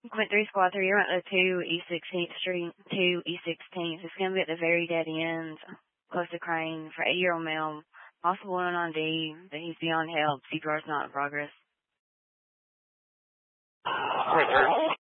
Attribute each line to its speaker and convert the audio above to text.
Speaker 1: Quint 3 Squad 3, you're at the 2 East 16th Street, 2 East 16th. It's going to be at the very dead end, close to Crane, for 8-year-old male. Possible on D, that he's beyond help. CPR's not in progress.
Speaker 2: Quint 3.